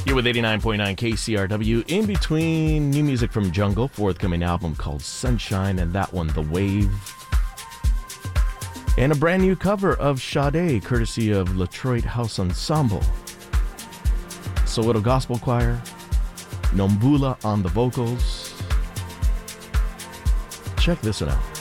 You're with 89.9 KCRW. In between, new music from Jungle, forthcoming album called Sunshine, and that one, The Wave. And a brand new cover of Sade, courtesy of Latroit House Ensemble. Soweto Gospel Choir, Nombula on the vocals. Check this one out.